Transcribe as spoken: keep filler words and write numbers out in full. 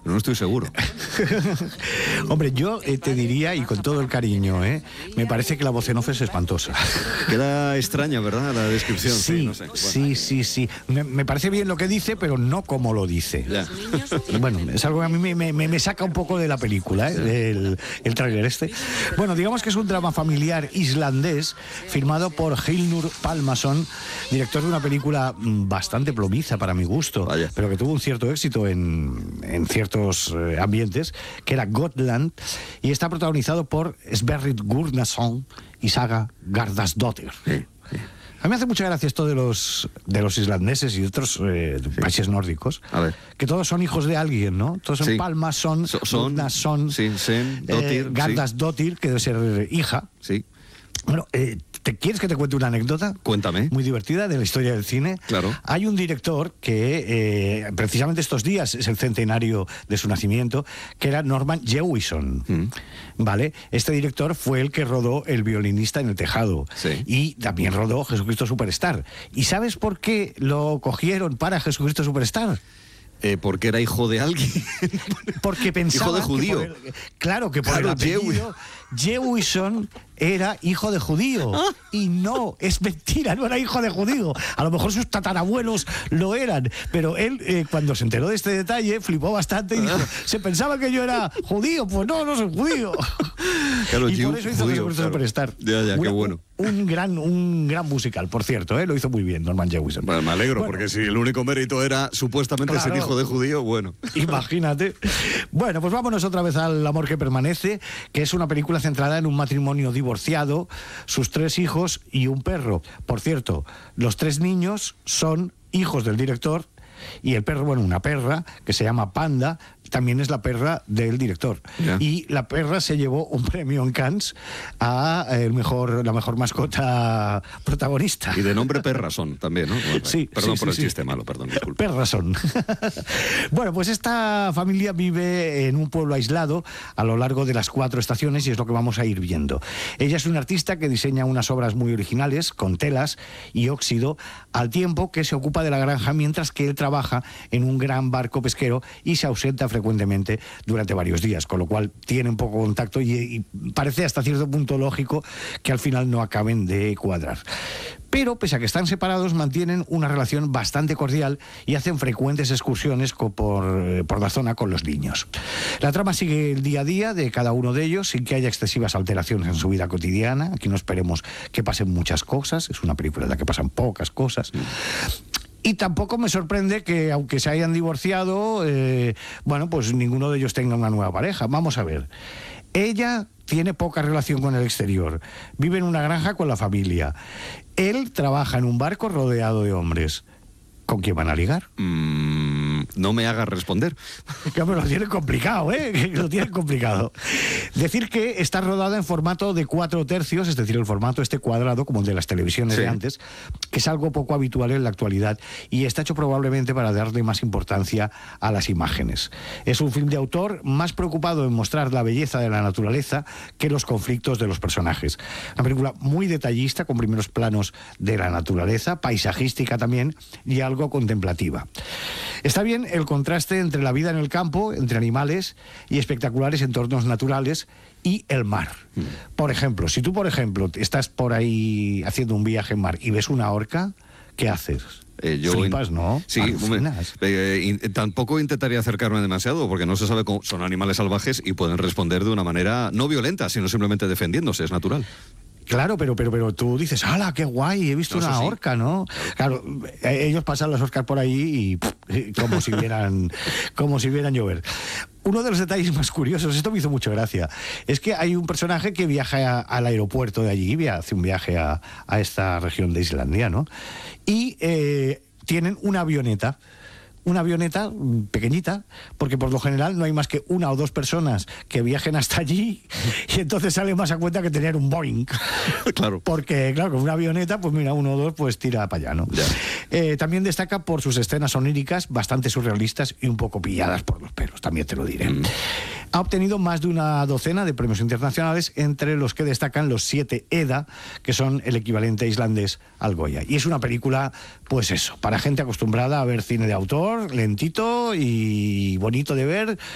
No estoy seguro. Hombre, yo eh, te diría, y con todo el cariño, ¿eh? me parece que la voz en off es espantosa. Queda extraña, ¿verdad? La descripción. Sí, sí, no sé. Bueno. sí, sí, sí. Me, me parece bien lo que dice, pero no como lo dice. Ya. Bueno, es algo que a mí me, me, me saca un poco de la película, ¿eh? el, el tráiler este. Bueno, digamos que es un drama familiar islandés firmado por Hilnur Pálmason, director de una película bastante plomiza para mi gusto, Vaya. pero que tuvo un cierto éxito en, en ciertos eh, ambientes, que era Gotland, y está protagonizado por Sverrir Gurnason y Saga Garðarsdóttir. Sí, sí. A mí me hace mucha gracia esto de los de los islandeses y de otros eh, Sí. países nórdicos, A ver. que todos son hijos de alguien, ¿no? Todos son Sí. Pálmason, So- son, Gurnason, sí, Sen, eh, Dottir, sí. Garðarsdóttir, que debe ser hija. Sí. Bueno, eh, ¿te quieres que te cuente una anécdota? Cuéntame. Muy divertida de la historia del cine. Claro. Hay un director que eh, precisamente estos días es el centenario de su nacimiento, que era Norman Jewison. Mm. ¿Vale? Este director fue el que rodó El violinista en el tejado. Sí. Y también rodó Jesucristo Superstar. ¿Y sabes por qué lo cogieron para Jesucristo Superstar? Eh, porque era hijo de alguien. Porque pensaba Hijo de judío. que por el- claro, que por Claro, el apellido Jewison era hijo de judío. Y no, es mentira, no era hijo de judío. A lo mejor sus tatarabuelos lo eran. Pero él, eh, cuando se enteró de este detalle, flipó bastante y dijo, ¿se pensaba que yo era judío? Pues no, no soy judío. Claro, Y Jew- por eso hizo judío, Jesucristo claro. Superstar. Ya, ya, qué Una- bueno. Un gran, un gran musical, por cierto, ¿eh? Lo hizo muy bien Norman Jewison. Bueno, me alegro, Bueno, porque si el único mérito era supuestamente Claro. ser hijo de judío, bueno. Imagínate. Bueno, pues vámonos otra vez al Amor que permanece, que es una película centrada en un matrimonio divorciado, sus tres hijos y un perro. Por cierto, los tres niños son hijos del director y el perro, bueno, una perra que se llama Panda, también es la perra del director. Ya. Y la perra se llevó un premio en Cannes a el mejor, la mejor mascota protagonista. Y de nombre perra son también, ¿no? Bueno, Sí, perdón sí, por sí, el sí. chiste malo, perdón, disculpe. Perras son. Bueno, pues esta familia vive en un pueblo aislado a lo largo de las cuatro estaciones y es lo que vamos a ir viendo. Ella es una artista que diseña unas obras muy originales con telas y óxido, al tiempo que se ocupa de la granja mientras que él trabaja en un gran barco pesquero y se ausenta frecuentemente durante varios días, con lo cual tiene un poco contacto y, y parece hasta cierto punto lógico que al final no acaben de cuadrar. Pero, pese a que están separados, mantienen una relación bastante cordial y hacen frecuentes excursiones co- por, eh, por la zona con los niños. La trama sigue el día a día de cada uno de ellos sin que haya excesivas alteraciones en su vida cotidiana. Aquí no esperemos que pasen muchas cosas, es una película en la que pasan pocas cosas. Y tampoco me sorprende que, aunque se hayan divorciado, eh, bueno, pues ninguno de ellos tenga una nueva pareja. Vamos a ver. Ella tiene poca relación con el exterior. Vive en una granja con la familia. Él trabaja en un barco rodeado de hombres. ¿Con quién van a ligar? Mm, no me hagas responder. Que me lo tienen complicado, ¿eh? Que lo tienen complicado. Decir que está rodada en formato de cuatro tercios, es decir, el formato este cuadrado, como el de las televisiones Sí. de antes, que es algo poco habitual en la actualidad y está hecho probablemente para darle más importancia a las imágenes. Es un film de autor más preocupado en mostrar la belleza de la naturaleza que los conflictos de los personajes. Una película muy detallista, con primeros planos de la naturaleza, paisajística también, y algo contemplativa. Está bien el contraste entre la vida en el campo, entre animales y espectaculares entornos naturales y el mar. Por ejemplo, si tú, por ejemplo, estás por ahí haciendo un viaje en mar y ves una orca, ¿qué haces? Eh, yo Flipas, in- ¿no? Sí, Alucinas. hombre, eh, in- tampoco intentaría acercarme demasiado, porque no se sabe cómo son animales salvajes y pueden responder de una manera no violenta, sino simplemente defendiéndose, es natural. Claro, pero, pero, pero tú dices, ¡hala, qué guay! He visto No, eso una sí. orca, ¿no? Claro, eh, ellos pasan las orcas por ahí y pff, como si vieran, como si vieran llover. Uno de los detalles más curiosos, esto me hizo mucha gracia, es que hay un personaje que viaja a- al aeropuerto de allí, via- hace un viaje a, a esta región de Islandia, ¿no? Y eh, tienen una avioneta. Una avioneta mm, pequeñita, porque por lo general no hay más que una o dos personas que viajen hasta allí y entonces sale más a cuenta que tener un Boeing. Claro. Porque, claro, con una avioneta, pues mira, uno o dos, pues tira para allá, ¿no? Ya. Eh, también destaca por sus escenas oníricas, bastante surrealistas y un poco pilladas por los pelos, también te lo diré. Mm. Ha obtenido más de una docena de premios internacionales, entre los que destacan los siete E D A, que son el equivalente islandés al Goya. Y es una película, pues eso, para gente acostumbrada a ver cine de autor, lentito y bonito de ver,